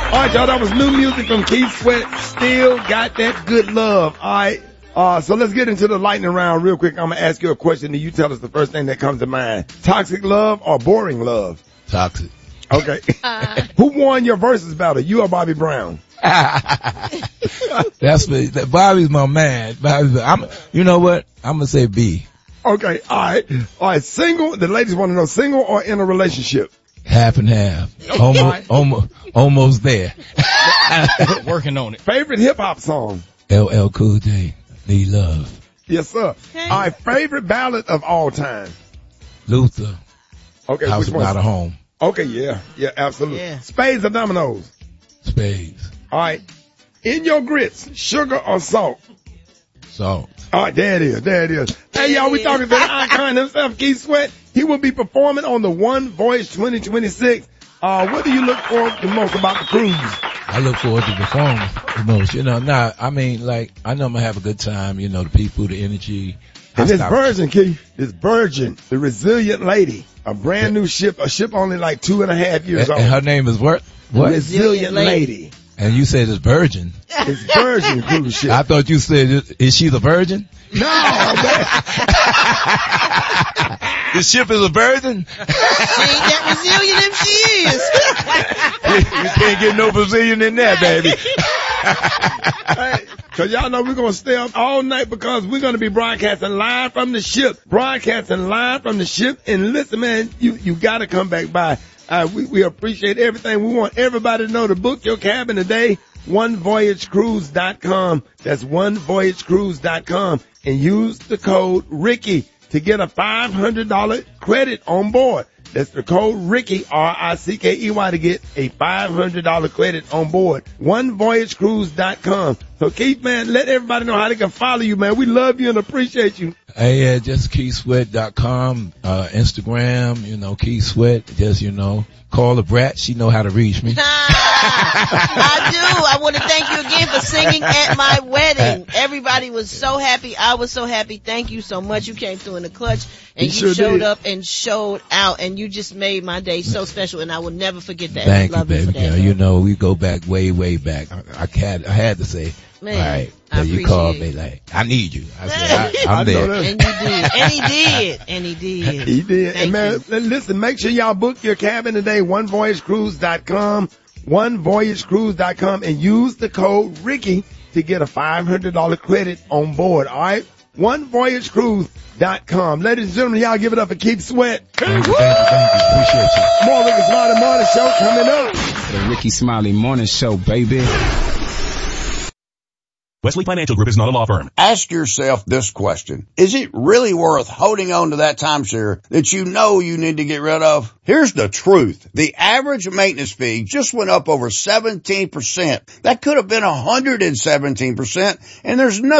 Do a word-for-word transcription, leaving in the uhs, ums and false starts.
All right, y'all, that was new music from Keith Sweat. Still got that good love. All right. Uh, so let's get into the lightning round real quick. I'm going to ask you a question and you tell us the first thing that comes to mind. Toxic love or boring love? Toxic. Okay. Uh. Who won your versus battle, you or Bobby Brown? That's me. Bobby's my man. Bobby's, I'm, you know what? I'm going to say B. Okay. All right. All right. Single. The ladies want to know single or in a relationship? Half and half. Almost, almost, almost there. Working on it. Favorite hip hop song? L L Cool J. Need love. Yes, sir. Okay. All right. Favorite ballad of all time? Luther. Okay. House which one? Without a Home. Okay. Yeah. Yeah. Absolutely. Yeah. Spades or dominoes? Spades. All right. In your grits, sugar or salt? Salt. All right, there it is. There it is. Hey, y'all, we talking to the icon himself, Keith Sweat. He will be performing on the One Voyage twenty twenty-six. Uh, what do you look for the most about the cruise? I look forward to performing the most. You know, nah, I mean, like, I know I'm going to have a good time. You know, the people, the energy. And this Virgin, Keith, this Virgin, the Resilient Lady, a brand new ship, a ship only like two and a half years and, old. And her name is what? What? Resilient Lady. And you said it's Virgin. It's Virgin cruise ship. I thought you said, is she the Virgin? No, man. The ship is a virgin? She ain't that resilient if she is. you, you can't get no Brazilian in there, baby. Hey, cause y'all know we're gonna stay up all night because we're gonna be broadcasting live from the ship. Broadcasting live from the ship. And listen, man, you, you gotta come back by. Uh, we, we appreciate everything. We want everybody to know to book your cabin today. one voyage cruise dot com. That's one voyage cruise dot com. And use the code Ricky to get a five hundred dollars credit on board. That's the code Ricky, R I C K E Y, to get a five hundred dollars credit on board. one voyage cruise dot com. So Keith, man, let everybody know how they can follow you, man. We love you and appreciate you. Hey, uh, just keith sweat dot com, uh, Instagram, you know, Keith Sweat. Just, you know, call the brat. She know how to reach me. I do. I want to thank you again for singing at my wedding. Everybody was so happy. I was so happy. Thank you so much. You came through in the clutch and you, you sure showed did. up and showed out, and you just made my day so special, and I will never forget that. Thank Love you, baby. You, for that, girl. You know, we go back way, way back. I, I had, I had to say, man, all right. So you called me like, I need you. I said, I, I'm I there. And you did. And he did. And he did. He did. Thank and man, you. listen, make sure y'all book your cabin today, one voyage cruise dot com, one voyage cruise dot com, and use the code Ricky to get a five hundred dollars credit on board. All right? one voyage cruise dot com. Ladies and gentlemen, y'all give it up for Keith Sweat. Thank you, thank you, thank you. Appreciate you. More Ricky Smiley Morning Show coming up. The Ricky Smiley Morning Show, baby. Wesley Financial Group is not a law firm. Ask yourself this question. Is it really worth holding on to that timeshare that you know you need to get rid of? Here's the truth. The average maintenance fee just went up over seventeen percent. That could have been one hundred seventeen percent, and there's no